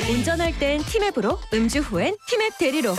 운전할 땐 티맵으로, 음주 후엔 티맵 대리로.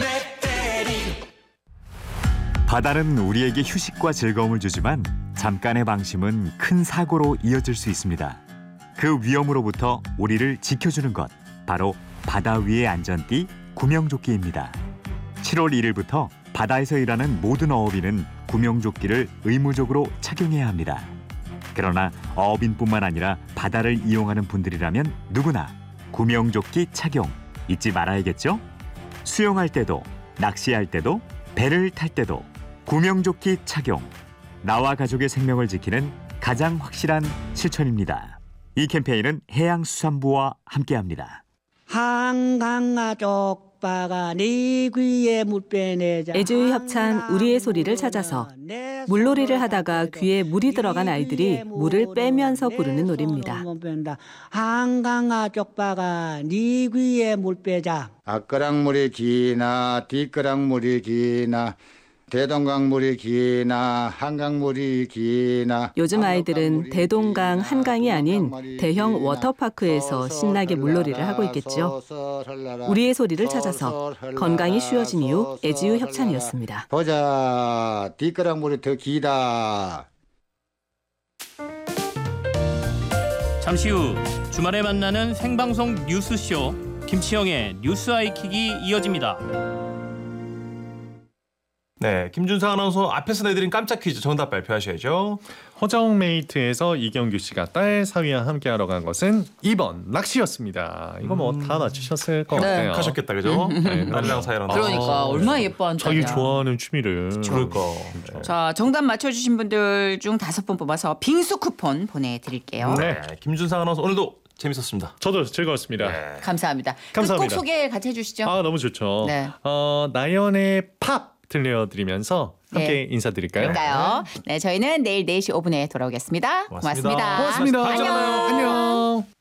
바다는 우리에게 휴식과 즐거움을 주지만 잠깐의 방심은 큰 사고로 이어질 수 있습니다. 그 위험으로부터 우리를 지켜주는 것, 바로 바다 위의 안전띠 구명조끼입니다. 7월 1일부터 바다에서 일하는 모든 어업인은 구명조끼를 의무적으로 착용해야 합니다. 그러나 어업인뿐만 아니라 바다를 이용하는 분들이라면 누구나 구명조끼 착용 잊지 말아야겠죠? 수영할 때도, 낚시할 때도, 배를 탈 때도 구명조끼 착용. 나와 가족의 생명을 지키는 가장 확실한 실천입니다. 이 캠페인은 해양수산부와 함께합니다. 한강아 쪽바가 네 귀에 물 빼내자. 애주의 협찬 우리의 소리를 찾아서 물놀이를 하다가 귀에 물이 들어간 아이들이 물을 빼면서 부르는 노래입니다. 한강아 쪽바가 네 귀에 물 빼자. 앞가락물이 기나 뒷가락물이 기나 대동강물이 기나 한강물이 기나. 요즘 아이들은 대동강, 한강이 아닌 대형 워터파크에서 신나게 물놀이를 하고 있겠죠. 우리의 소리를 찾아서 건강이 쉬워진 이유 애지유 협찬이었습니다. 보자, 뒷가락물이 더 기다. 잠시 후 주말에 만나는 생방송 뉴스쇼 김치영의 뉴스 아이킥이 이어집니다. 네, 김준상 아나운서 앞에서 내드린 깜짝 퀴즈 정답 발표하셔야죠. 허정메이트에서 이경규 씨가 딸 사위와 함께하러 간 것은 2번 낚시였습니다. 이거 뭐 다 맞추셨을 것 같아요. 하셨겠다, 그죠? 네, 딸이랑 사이랑. 그러니까 얼마나 예뻐한 자기 딸이야. 좋아하는 취미를. 그럴까. 자, 정답 맞춰주신 분들 중 5분 뽑아서 빙수 쿠폰 보내드릴게요. 네, 김준상 아나운서 오늘도 재밌었습니다. 저도 즐거웠습니다. 네. 감사합니다. 감사합니다. 끝곡 소개 같이 해주시죠. 아, 너무 좋죠. 네. 나연의 팝 들려드리면서 함께 네. 인사드릴까요? 그럴까요? 네, 저희는 내일 4시 5분에 돌아오겠습니다. 고맙습니다. 고맙습니다. 안녕.